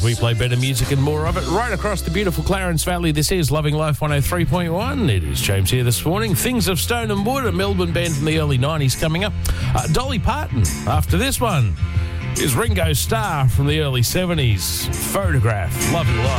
we play better music and more of it right across the beautiful Clarence Valley. This is Loving Life 103.1. It is James here this morning. Things of Stone and Wood, a Melbourne band from the early 90s coming up. Dolly Parton after this one is Ringo Starr from the early 70s. Photograph, Loving Life.